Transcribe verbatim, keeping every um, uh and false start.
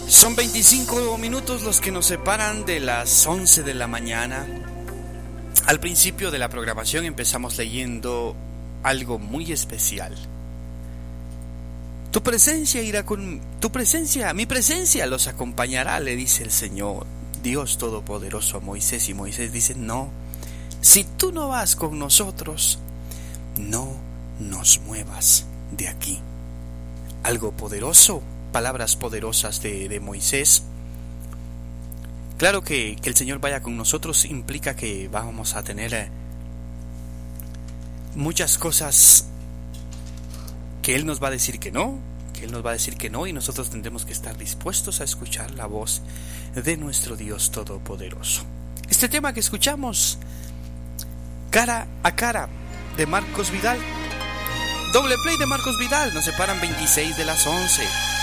Son veinticinco minutos los que nos separan de las once de la mañana. Al principio de la programación empezamos leyendo algo muy especial. Tu presencia irá con tu presencia, mi presencia los acompañará, le dice el Señor, Dios Todopoderoso a Moisés, y Moisés dice: no, si tú no vas con nosotros, no nos muevas de aquí. Algo poderoso, palabras poderosas de, de Moisés. Claro que, que el Señor vaya con nosotros implica que vamos a tener eh, muchas cosas que Él nos va a decir que no, que Él nos va a decir que no, y nosotros tendremos que estar dispuestos a escuchar la voz de nuestro Dios Todopoderoso. Este tema que escuchamos, Cara a Cara, de Marcos Vidal. Doble play de Marcos Vidal, nos separan veintiséis de las once.